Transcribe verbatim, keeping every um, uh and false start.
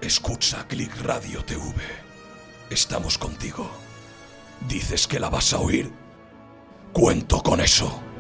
Escucha Click Radio T V. Estamos contigo. ¿Dices que la vas a oír? Cuento con eso.